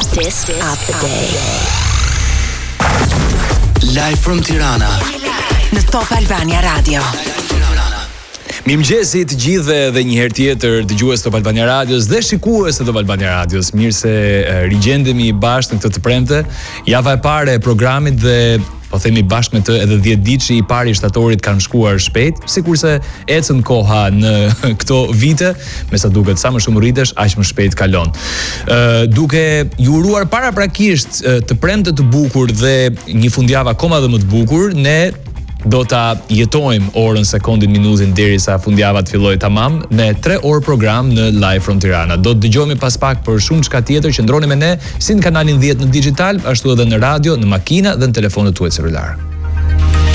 Artist of the Day. Live from Tirana Në Top Albania Radio. Mirëmëngjesi të gjithëve edhe një herë tjetër dëgjues Top Albania Radios dhe shikues të Top Albania Radios. Mirë se rigjendemi bashkë në këtë të premte, java e parë e programit dhe po themi bashkë me të edhe 10 ditë i pari i shtatorit kanë shkuar shpejt, sikurse ecën koha në këto vite, me sa duket sa më shumë rritesh, aq më shpejt kalon. Duke ju uruar paraprakisht të premte të bukur dhe një fundjavë akoma dhe më të bukur, ne do ta jetojmë orën, sekondin, minutin derisa fundjava të fillojë tamam me 3 orë program në Live from Tirana. Do të dëgjohemi pas pak për shumë çka tjetër. Qëndroni me ne si në kanalin 10 në digital, ashtu edhe në radio, në makina dhe në telefonët tuaj celular.